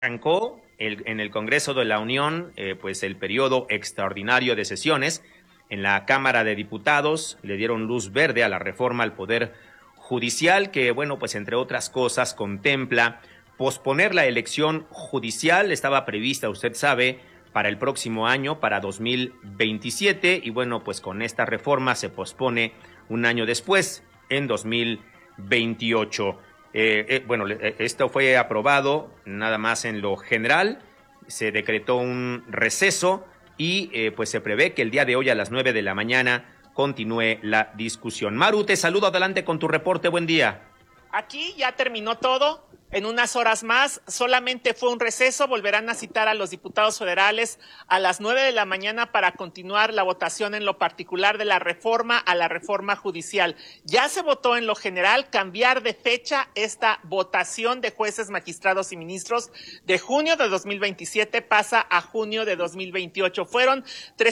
Arrancó en el Congreso de la Unión pues el periodo extraordinario de sesiones. En la Cámara de Diputados le dieron luz verde a la reforma al Poder Judicial que, bueno, pues entre otras cosas contempla posponer la elección judicial. Estaba prevista, usted sabe, para el próximo año, para 2027, y bueno, pues con esta reforma se pospone un año después, en 2028. Bueno, esto fue aprobado nada más en lo general, se decretó un receso y pues se prevé que el día de hoy a las 9 de la mañana continúe la discusión. Maru, te saludo, adelante con tu reporte, buen día. Aquí ya terminó todo. En unas horas más, solamente fue un receso, volverán a citar a los diputados federales a las 9 de la mañana para continuar la votación en lo particular de la reforma a la reforma judicial. Ya se votó en lo general cambiar de fecha esta votación de jueces, magistrados y ministros de junio de 2027 pasa a junio de 2028. Fueron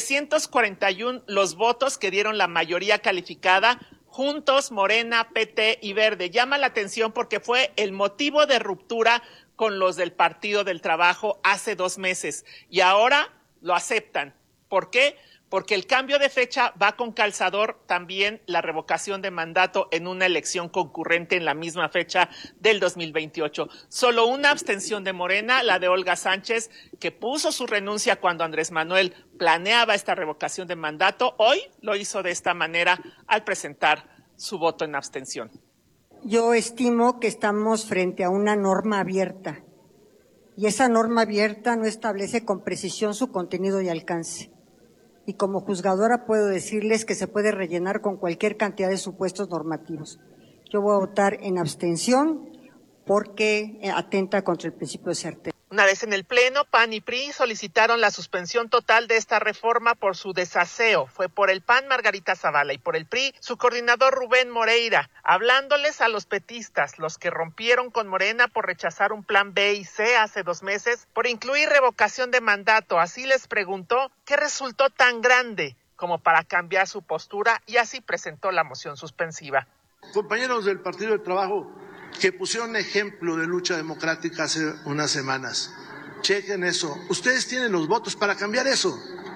341 los votos que dieron la mayoría calificada. Juntos, Morena, PT y Verde. Llama la atención porque fue el motivo de ruptura con los del Partido del Trabajo hace 2 meses y ahora lo aceptan. ¿Por qué? Porque el cambio de fecha va con calzador también la revocación de mandato en una elección concurrente en la misma fecha del 2028. Solo una abstención de Morena, la de Olga Sánchez, que puso su renuncia cuando Andrés Manuel planeaba esta revocación de mandato, hoy lo hizo de esta manera al presentar su voto en abstención. Yo estimo que estamos frente a una norma abierta y esa norma abierta no establece con precisión su contenido y alcance. Y como juzgadora puedo decirles que se puede rellenar con cualquier cantidad de supuestos normativos. Yo voy a votar en abstención porque atenta contra el principio de certeza. Una vez en el Pleno, PAN y PRI solicitaron la suspensión total de esta reforma por su desaseo. Fue por el PAN Margarita Zavala y por el PRI su coordinador Rubén Moreira, hablándoles a los petistas, los que rompieron con Morena por rechazar un plan B y C hace 2 meses, por incluir revocación de mandato. Así les preguntó qué resultó tan grande como para cambiar su postura y así presentó la moción suspensiva. Compañeros del Partido del Trabajo que pusieron ejemplo de lucha democrática hace unas semanas. Chequen eso. Ustedes tienen los votos para cambiar eso,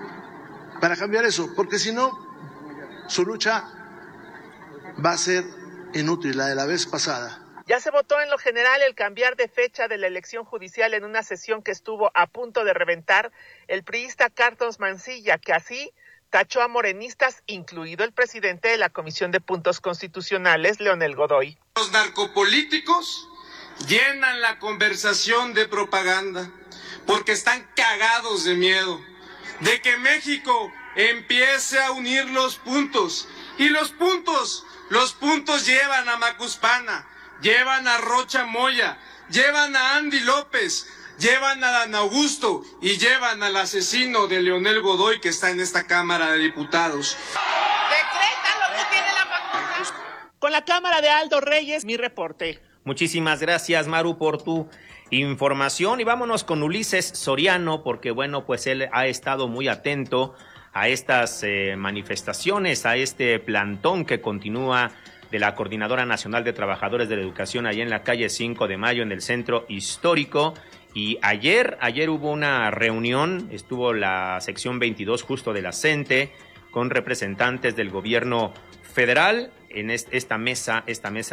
porque si no, su lucha va a ser inútil, la de la vez pasada. Ya se votó en lo general el cambiar de fecha de la elección judicial en una sesión que estuvo a punto de reventar el priista Carlos Mancilla, que así tachó a morenistas, incluido el presidente de la Comisión de Puntos Constitucionales, Leonel Godoy. Los narcopolíticos llenan la conversación de propaganda porque están cagados de miedo de que México empiece a unir los puntos. Y los puntos llevan a Macuspana, llevan a Rocha Moya, llevan a Andy López, llevan a Dan Augusto y llevan al asesino de Leonel Godoy que está en esta Cámara de Diputados. Decreta lo que tiene la facultad. Con la Cámara de Aldo Reyes, mi reporte. Muchísimas gracias, Maru, por tu información y vámonos con Ulises Soriano porque, bueno, pues él ha estado muy atento a estas manifestaciones, a este plantón que continúa de la Coordinadora Nacional de Trabajadores de la Educación allá en la calle 5 de Mayo en el Centro Histórico. Y ayer hubo una reunión, estuvo la sección 22 justo de la CENTE con representantes del gobierno federal en esta mesa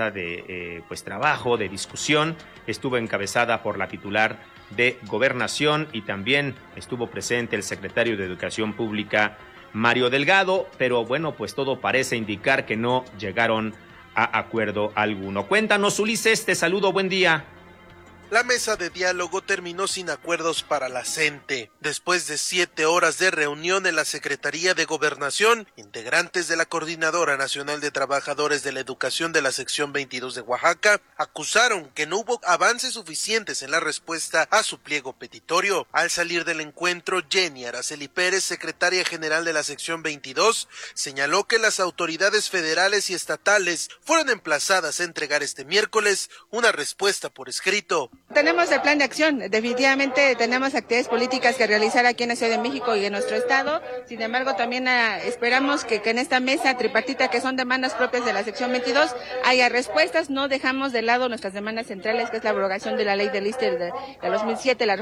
de pues trabajo, de discusión, estuvo encabezada por la titular de Gobernación y también estuvo presente el secretario de Educación Pública, Mario Delgado, pero bueno, pues todo parece indicar que no llegaron a acuerdo alguno. Cuéntanos, Ulises, te saludo, buen día. La mesa de diálogo terminó sin acuerdos para la CENTE. Después de 7 horas de reunión en la Secretaría de Gobernación, integrantes de la Coordinadora Nacional de Trabajadores de la Educación de la sección 22 de Oaxaca acusaron que no hubo avances suficientes en la respuesta a su pliego petitorio. Al salir del encuentro, Jenny Araceli Pérez, secretaria general de la sección 22, señaló que las autoridades federales y estatales fueron emplazadas a entregar este miércoles una respuesta por escrito. Tenemos el plan de acción, definitivamente tenemos actividades políticas que realizar aquí en la Ciudad de México y en nuestro estado. Sin embargo, también esperamos que en esta mesa tripartita, que son demandas propias de la sección 22, haya respuestas. No dejamos de lado nuestras demandas centrales, que es la abrogación de la ley del ISSSTE de 2007, la